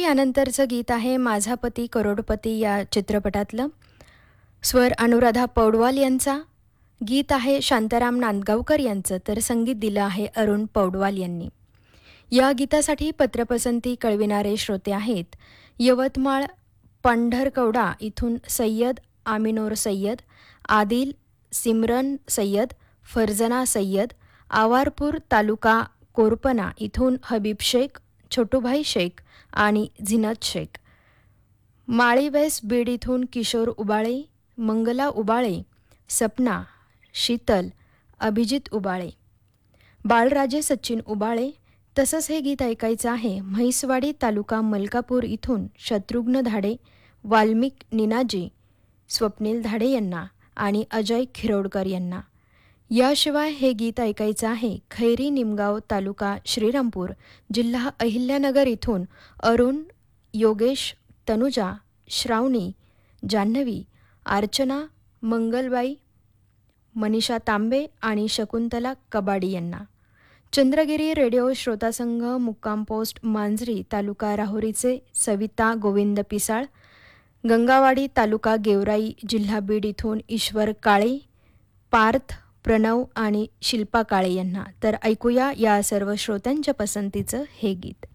यानंतरचं गीत आहे माझा पती करोडपती या चित्रपटातलं. स्वर अनुराधा पौडवाल यांचा. गीत आहे शांताराम नांदगावकर यांचं, तर संगीत दिलं आहे अरुण पौडवाल यांनी. या गीतासाठी पत्रपसंती कळविणारे श्रोते आहेत यवतमाळ पंढरकवडा इथून सय्यद आमिनोर सय्यद, आदिल सिमरन सय्यद, फरजना सय्यद, आवारपूर तालुका कोरपना इथून हबीब शेख, छोटूभाई शेख आणि झिनत शेख. माळी वेस्ट बीड इथून किशोर उबाळे, मंगला उबाळे, सपना, शीतल, अभिजित उबाळे, बाळराजे सचिन उबाळे. तसंच हे गीत ऐकायचं आहे म्हैसवाडी तालुका मलकापूर इथून शत्रुघ्न धाडे, वाल्मिक निनाजी, स्वप्नील धाडे यांना आणि अजय खिरोडकर यांना. याशिवाय हे गीत ऐकायचं आहे खैरी निमगाव तालुका श्रीरामपूर जिल्हा अहिल्यानगर इथून अरुण, योगेश, तनुजा, श्रावणी, जान्हवी, अर्चना, मंगलबाई, मनीषा तांबे आणि शकुंतला कबाडी यांना. चंद्रगिरी रेडिओ श्रोतासंघ मुक्काम पोस्ट मांजरी तालुका राहुरीचे सविता गोविंद पिसाळ, गंगावाडी तालुका गेवराई जिल्हा बीड इथून ईश्वर काळे, पार्थ, प्रणव आणि शिल्पा काळे यांना. तर ऐकूया या सर्व श्रोत्यांच्या पसंतीचं हे गीत.